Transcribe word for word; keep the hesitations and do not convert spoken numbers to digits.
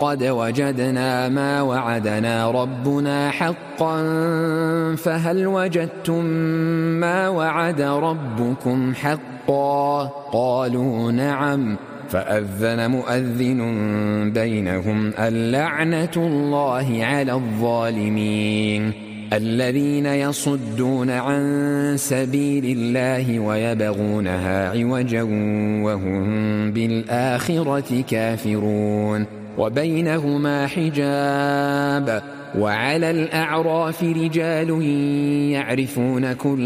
قد وجدنا ما وعدنا ربنا حقا فهل وجدتم ما وعد ربكم حقا؟ قالوا نعم. فأذن مؤذن بينهم اللعنة الله على الظالمين الذين يصدون عن سبيل الله ويبغونها عوجا وهم بالآخرة كافرون وبينهما حجاب وعلى الأعراف رجال يعرفون كل